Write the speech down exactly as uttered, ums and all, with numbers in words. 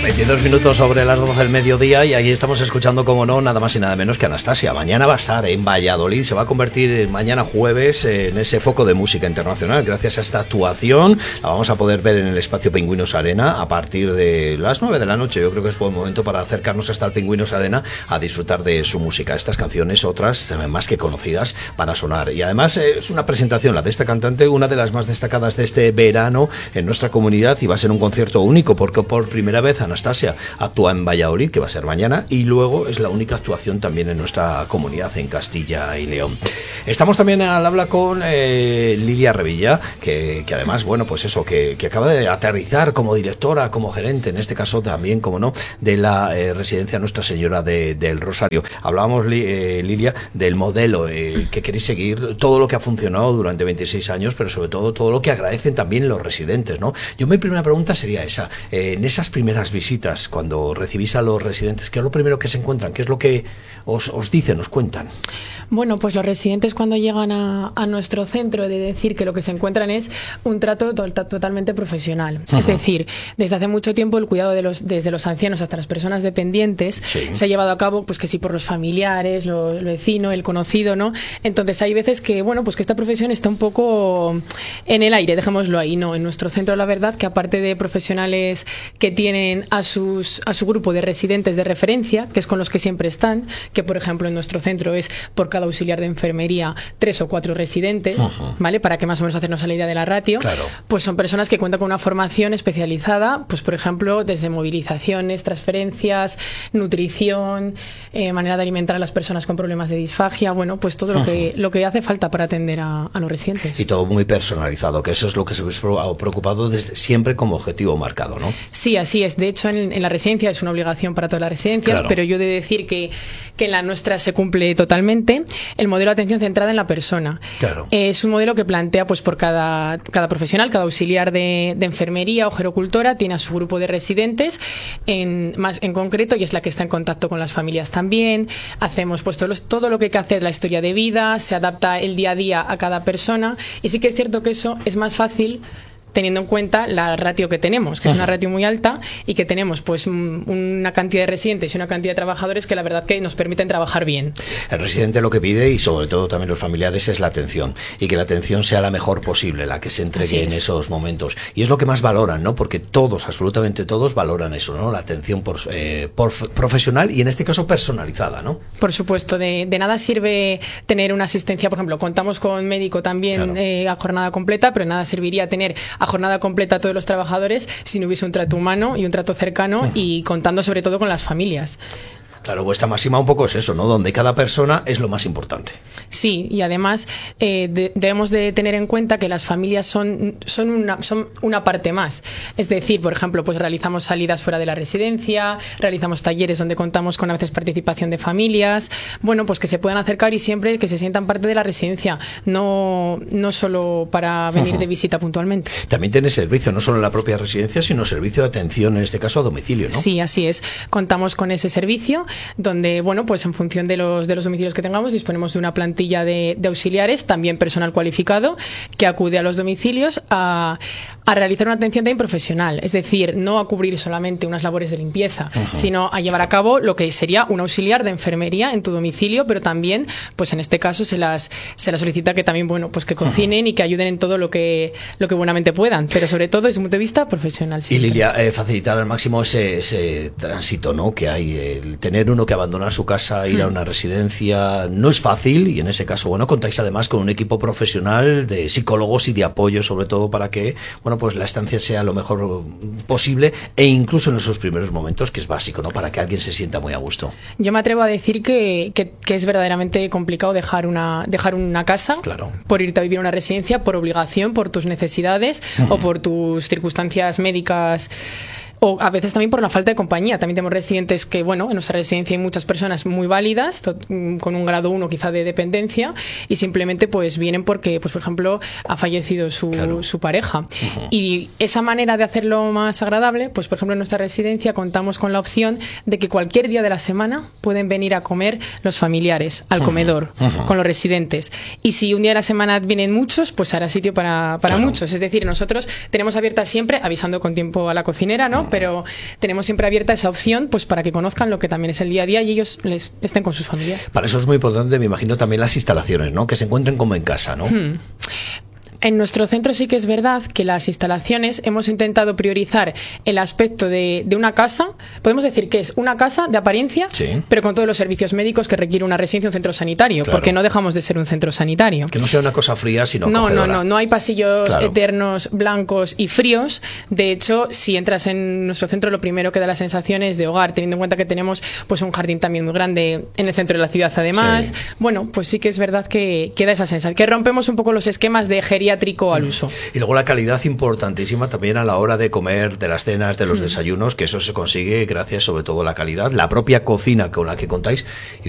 veintidós minutos sobre las doce del mediodía y aquí estamos escuchando, como no, nada más y nada menos que Anastasia. Mañana va a estar en Valladolid, se va a convertir mañana jueves en ese foco de música internacional. Gracias a esta actuación la vamos a poder ver en el espacio Pingüinos Arena a partir de las nueve de la noche. Yo creo que es buen momento para acercarnos hasta el Pingüinos Arena a disfrutar de su música. Estas canciones, otras más que conocidas, van a sonar. Y además es una presentación, la de esta cantante, una de las más destacadas de este verano en nuestra comunidad, y va a ser un concierto único porque por primera vez Anastasia actúa en Valladolid, que va a ser mañana, y luego es la única actuación también en nuestra comunidad en Castilla y León. Estamos también al habla con eh, Lilia Revilla, que, que además, bueno, pues eso, que, que acaba de aterrizar como directora, como gerente, en este caso también, como no, de la eh, residencia Nuestra Señora de, del Rosario. Hablábamos, li, eh, Lilia, del modelo eh, que queréis seguir, todo lo que ha funcionado durante veintiséis años, pero sobre todo todo lo que agradecen también los residentes, ¿no? Yo mi primera pregunta sería esa, eh, en esas primeras visitas, cuando recibís a los residentes, ¿qué es lo primero que se encuentran? ¿Qué es lo que os, os dicen, os cuentan? Bueno, pues los residentes cuando llegan a, a nuestro centro, he de decir que lo que se encuentran es un trato to totalmente profesional. Uh-huh. Es decir, desde hace mucho tiempo el cuidado de los, desde los ancianos hasta las personas dependientes, sí, se ha llevado a cabo, pues que sí, por los familiares, lo, el vecino, el conocido, ¿no? Entonces hay veces que, bueno, pues que esta profesión está un poco en el aire, dejémoslo ahí, ¿no? En nuestro centro, la verdad, que aparte de profesionales que tienen a sus a su grupo de residentes de referencia, que es con los que siempre están, que por ejemplo en nuestro centro es por cada auxiliar de enfermería tres o cuatro residentes, uh-huh, ¿vale? Para que más o menos hacernos a la idea de la ratio, claro, pues son personas que cuentan con una formación especializada, pues por ejemplo desde movilizaciones, transferencias, nutrición, eh, manera de alimentar a las personas con problemas de disfagia, bueno, pues todo lo, uh-huh, que lo que hace falta para atender a, a los residentes. Y todo muy personalizado, que eso es lo que se habéis preocupado desde siempre como objetivo marcado, ¿no? Sí, así es. De hecho, en, en la residencia es una obligación para todas las residencias, claro, pero yo he de decir que, que en la nuestra se cumple totalmente el modelo de atención centrada en la persona. Claro. Es un modelo que plantea, pues por cada, cada profesional, cada auxiliar de, de enfermería o gerocultora tiene a su grupo de residentes en, más en concreto, y es la que está en contacto con las familias también. Hacemos pues todo, los, todo lo que hay que hacer, la historia de vida, se adapta el día a día a cada persona, y sí que es cierto que eso es más fácil teniendo en cuenta la ratio que tenemos, que es una ratio muy alta, y que tenemos pues una cantidad de residentes y una cantidad de trabajadores que la verdad que nos permiten trabajar bien. El residente lo que pide, y sobre todo también los familiares, es la atención, y que la atención sea la mejor posible, la que se entregue en esos momentos, y es lo que más valoran, ¿no? Porque todos, absolutamente todos, valoran eso, ¿no? La atención por, eh, por profesional, y en este caso personalizada, ¿no? Por supuesto, de, de nada sirve tener una asistencia, por ejemplo, contamos con médico también, claro, eh, a jornada completa, pero nada serviría tener a jornada completa a todos los trabajadores si no hubiese un trato humano y un trato cercano, uh-huh, y contando sobre todo con las familias. Claro, vuestra máxima un poco es eso, ¿no? Donde cada persona es lo más importante. Sí, y además eh, de, debemos de tener en cuenta que las familias son, son, una, son una parte más. Es decir, por ejemplo, pues realizamos salidas fuera de la residencia, realizamos talleres donde contamos con a veces participación de familias, bueno, pues que se puedan acercar y siempre que se sientan parte de la residencia, no, no solo para venir, uh-huh, de visita puntualmente. También tiene servicio, no solo en la propia residencia, sino servicio de atención, en este caso a domicilio, ¿no? Sí, así es. Contamos con ese servicio, donde, bueno, pues en función de los, de los domicilios que tengamos, disponemos de una plantilla de, de auxiliares, también personal cualificado, que acude a los domicilios a, a realizar una atención también profesional, es decir, no a cubrir solamente unas labores de limpieza, uh-huh, sino a llevar a cabo lo que sería un auxiliar de enfermería en tu domicilio, pero también, pues en este caso se las, se las solicita que también, bueno, pues que cocinen, uh-huh, y que ayuden en todo lo que, lo que buenamente puedan, pero sobre todo desde un punto de vista profesional. Siempre. Y Lilia, eh, facilitar al máximo ese, ese tránsito, ¿no? Que hay, el tener uno que abandonar su casa, ir, hmm, a una residencia, no es fácil, y en ese caso, bueno, contáis además con un equipo profesional de psicólogos y de apoyo, sobre todo para que, bueno, pues la estancia sea lo mejor posible, e incluso en esos primeros momentos, que es básico, ¿no? Para que alguien se sienta muy a gusto. Yo me atrevo a decir que, que, que es verdaderamente complicado dejar una, dejar una casa, claro, por irte a vivir a una residencia, por obligación, por tus necesidades, uh-huh, o por tus circunstancias médicas, o a veces también por la falta de compañía. También tenemos residentes que, bueno, en nuestra residencia hay muchas personas muy válidas, con un grado uno quizá de dependencia, y simplemente pues vienen porque, pues por ejemplo, ha fallecido su, claro, su pareja. Uh-huh. Y esa manera de hacerlo más agradable, pues por ejemplo en nuestra residencia contamos con la opción de que cualquier día de la semana pueden venir a comer los familiares al, uh-huh, comedor, uh-huh, con los residentes. Y si un día de la semana vienen muchos, pues hará sitio para, para, claro, muchos. Es decir, nosotros tenemos abierta siempre, avisando con tiempo a la cocinera, ¿no? Uh-huh. Pero tenemos siempre abierta esa opción, pues para que conozcan lo que también es el día a día y ellos les estén con sus familias. Para eso es muy importante, me imagino, también las instalaciones, ¿no? Que se encuentren como en casa, ¿no? Hmm. En nuestro centro sí que es verdad que las instalaciones hemos intentado priorizar el aspecto de, de una casa. Podemos decir que es una casa de apariencia, sí, pero con todos los servicios médicos que requiere una residencia, un centro sanitario, claro, porque no dejamos de ser un centro sanitario. Que no sea una cosa fría, sino No, acogedora. no, no, no hay pasillos claro. eternos, blancos y fríos. De hecho, si entras en nuestro centro, lo primero que da la sensación es de hogar, teniendo en cuenta que tenemos pues un jardín también muy grande en el centro de la ciudad, además. Sí. Bueno, pues sí que es verdad que, que da esa sensación, que rompemos un poco los esquemas de geriatría al uso. Y luego la calidad importantísima también a la hora de comer, de las cenas, de los mm. desayunos, que eso se consigue gracias sobre todo a la calidad, la propia cocina con la que contáis.